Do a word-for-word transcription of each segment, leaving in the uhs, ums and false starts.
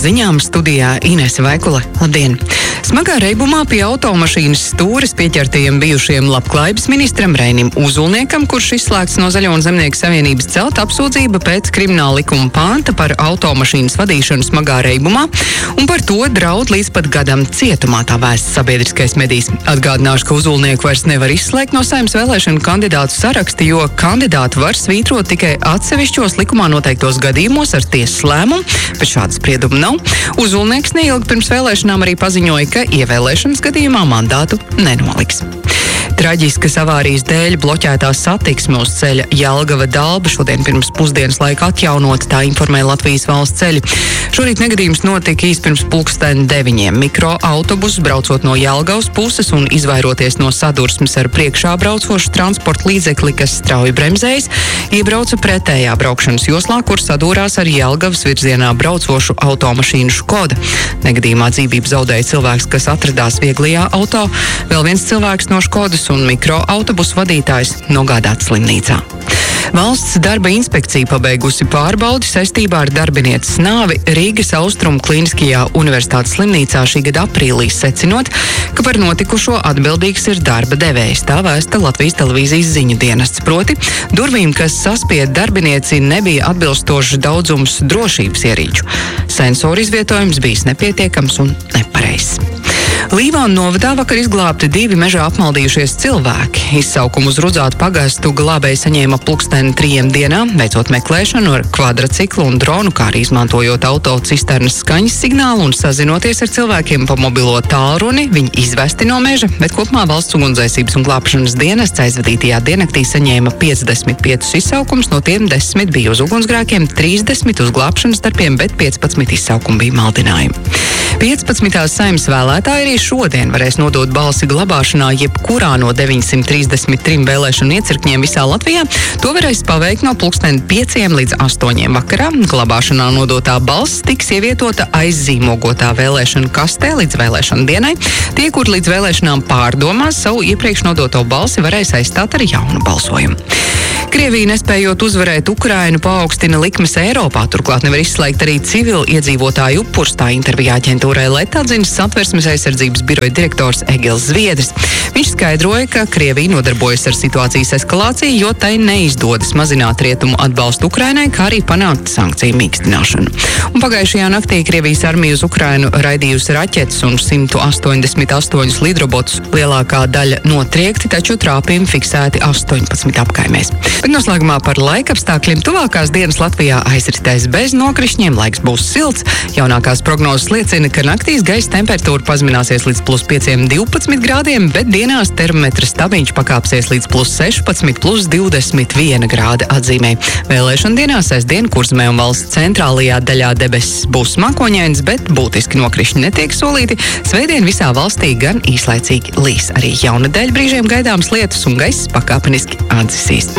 ziņām studijā Inese Vaikule. Labdien! Smagā reibumā pie automašīnas stūres pieķertajiem bijušajiem labklājības ministram Reinim Uzulniekam, kurš izslēgts no Zaļo un Zemnieku savienības, celt apsūdzība pēc krimināla likuma panta par automašīnas vadīšanu smagā reibumā, un par to draud līdz pat gadam cietumā, tā vēsts sabiedriskais medijs. Atgādināšu, ka Uzulnieku vairs nevar izslēgt no Saeimas vēlēšanu kandidātu saraksta, jo kandidātu var svītrot tikai atsevišķos likumā noteiktos gadījumos ar tiesas lēmumu, bet šāda sprieduma nav. Uzulnieks neilgi pirms vēlēšanām arī paziņoja, ka ievēlēšanas gadījumā mandātu nenoliks. Traģiskas avārijas dēļ bloķētā satiksme uz ceļa Jelgava-Dalba šodien pirms pusdienas laika atjaunot, tā informēja Latvijas valsts ceļi. Šorīt negadījums notika īsti pirms pulksten deviņiem. Mikroautobuss braucot no Jelgavas puses un izvairoties no sadursmes ar priekšā braucošu transporta līdzekli, kas strauji bremzējas, iebrauca pretējā braukšanas joslā, kur sadūrās ar Jelgavas virzienā braucošu automašīnu Škoda. Negadījumā dzīvību zaudēja cilvēks, kas atradās vieglajā auto, vēl viens cilvēks no Škodas un mikroautobusu vadītājs nogādāts slimnīcā. Valsts darba inspekcija pabeigusi pārbaudi saistībā ar darbinieces nāvi Rīgas Austrumu Kliniskajā universitātes slimnīcā šī gada aprīlī, secinot, ka par notikušo atbildīgs ir darba devējs. Tā vēsta Latvijas televīzijas ziņu dienests. Proti, durvīm, kas saspied darbinieci, nebija atbilstošs daudzums drošības ierīču. Sensoru izvietojums bijis nepietiekams un nepareizs. Līvānu novadā vakar izglābti divi mežā apmaldījušies cilvēki. Izsaukumu uz Rudzātu pagastu glābēji saņēma pulksteni trījiem dienā, veicot meklēšanu ar kvadraciklu un dronu, kā arī izmantojot autocisternas skaņas signālu un sazinoties ar cilvēkiem pa mobilo tālruni. Viņi izvesti no meža, bet kopumā valsts ugunsdzēsības un glābšanas dienests aizvadītajā diennaktī saņēma piecdesmit piecus izsaukumus, no tiem desmit bija uz ugunsgrēkiem, trīsdesmit uz glābšanas darbiem, bet piecpadsmit izsaukumi bija maldinājumi. piecpadsmitās Saeimas vēlētāji arī šodien varēs nodot balsi glabāšanā jebkurā no deviņsimt trīsdesmit trim vēlēšanu iecirkņiem visā Latvijā. To varēs paveikt no pulksten pieciem līdz astoņiem vakarā. Glabāšanā nodotā balss tiks ievietota aizzīmogotā vēlēšanu kastē līdz vēlēšanu dienai. Tie, kur līdz vēlēšanām pārdomās savu iepriekš nodoto balsi, varēs aizstāt ar jaunu balsojumu. Krievija, nespējot uzvarēt Ukrainu, paaugstina likmes Eiropā. Turklāt nevar izslēgt arī civili iedzīvotāju upurus, tā intervijā aģentūrai Let atzinis Satversmes aizsardzības biroja direktors Egils Zviedris. Viņš skaidroja, ka Krievija nodarbojas ar situācijas eskalāciju, jo tai neizdodas mazināt rietumu atbalstu Ukrainai, kā arī panākt sankciju mīkstināšanu. Un pagājušajā naktī Krievijas armija uz Ukrainu raidījusi raķetes un simt astoņdesmit astoņus lidrobotus. Lielākā daļa notriekti, taču trāpījumi fiksēti astoņpadsmit apkaimēs. Bet noslēgumā par laikapstākļiem. Tuvākās dienas Latvijā aizritēs bez nokrišņiem, laiks būs silts. Jaunākās prognozes liecina, ka naktīs gaisa temperatūra pazemināsies līdz plus pieciem divpadsmit grādiem, bet dienās termometra stabiņš pakāpsies līdz plus sešpadsmit, plus divdesmit viena grāda atzīmē. Vēlēšana dienā sestdien Kurzemē un valsts centrālajā daļā debesis būs mākoņains, bet būtiski nokrišņi netiek solīti. Svētdien visā valstī gan īslaicīgi līs. Arī jaunadēļ brīžiem gaidāms lietus un gaiss pakāpeniski atdzisīs.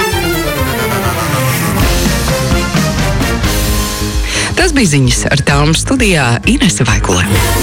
Tas bija ziņas, ar tām studijā Inese Vaikule.